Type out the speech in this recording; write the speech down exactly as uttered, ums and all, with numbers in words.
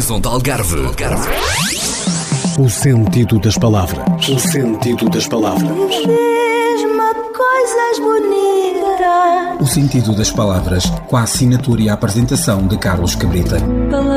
som do Algarve. O sentido das palavras. O sentido das palavras. Diz-me coisas bonitas. O sentido das palavras, com a assinatura e a apresentação de Carlos Cabrita.